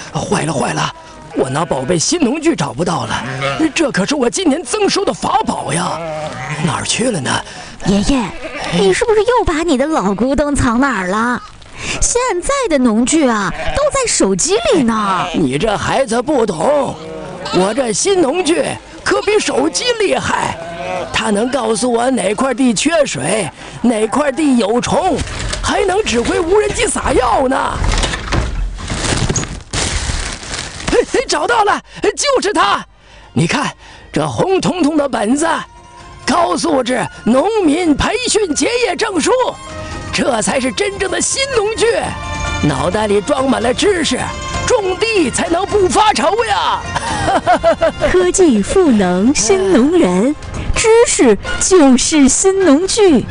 坏了坏了！我那宝贝新农具找不到了，这可是我今年增收的法宝呀，哪儿去了呢？ 爷爷，你是不是又把你的老古董藏哪儿了？现在的农具啊，都在手机里呢。 你这孩子不懂，我这新农具可比手机厉害，它能告诉我哪块地缺水，哪块地有虫，还能指挥无人机撒药呢。找到了，就是它！你看这红彤彤的本子，高素质农民培训结业证书，这才是真正的新农具。脑袋里装满了知识，种地才能不发愁呀！ 科技赋能新农人，知识就是新农具。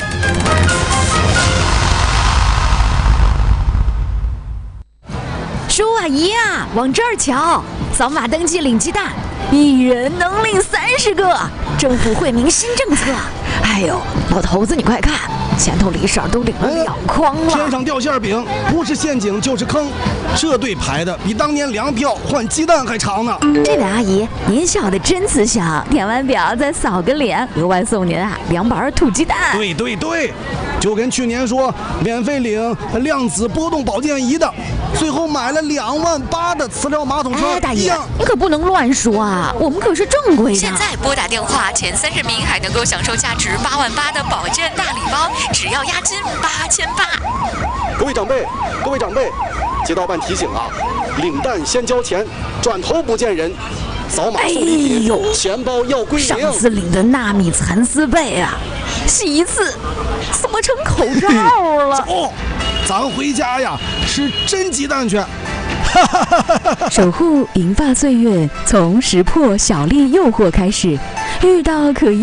叔啊姨啊，往这儿瞧，扫码登记领鸡蛋，一人能领30个，政府惠民新政策。哎呦，老头子你快看，前头李婶都领了2筐了。 天上掉馅饼，不是陷阱就是坑，这队排的比当年粮票换鸡蛋还长呢。 这位阿姨，您笑得真慈祥，填完表再扫个脸，额外送您2板土鸡蛋。 对对对，就跟去年说免费领量子波动保健仪的，最后买了28000的磁疗马桶车大爷，你可不能乱说啊，我们可是正规的。 现在拨打电话前30名还能够享受价值88000的保健大礼包，只要押金8800。 各位长辈，街道办提醒啊，领蛋先交钱，转头不见人。扫码送礼品，钱包要归零。 上次领的纳米蚕丝被啊，洗一次怎么成口罩了？ 走，咱回家呀，吃真鸡蛋去。 守护银发岁月，从识破小丽诱惑开始，遇到可疑